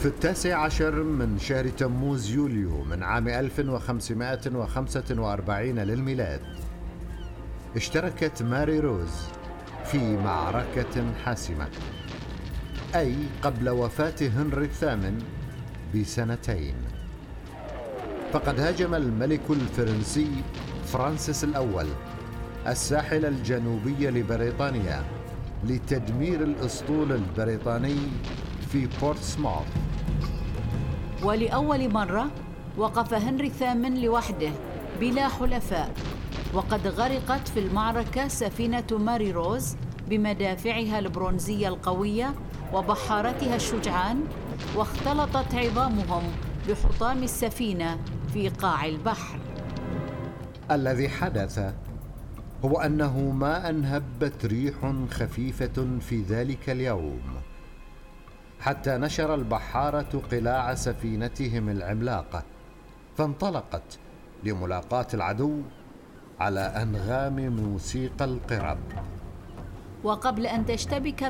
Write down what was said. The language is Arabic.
في 19 من شهر تموز يوليو من عام 1545 للميلاد اشتركت ماري روز في معركة حاسمة، أي قبل وفاة هنري الثامن بسنتين. فقد هاجم الملك الفرنسي فرانسيس الأول الساحل الجنوبي لبريطانيا لتدمير الأسطول البريطاني في بورتسموث. ولأول مرة وقف هنري الثامن لوحده بلا حلفاء، وقد غرقت في المعركة سفينة ماري روز بمدافعها البرونزية القوية وبحارتها الشجعان، واختلطت عظامهم بحطام السفينة في قاع البحر. الذي حدث هو أنه ما أن هبت ريح خفيفة في ذلك اليوم حتى نشر البحارة قلاع سفينتهم العملاقة، فانطلقت لملاقاة العدو على أنغام موسيقى القرب. وقبل أن تشتبك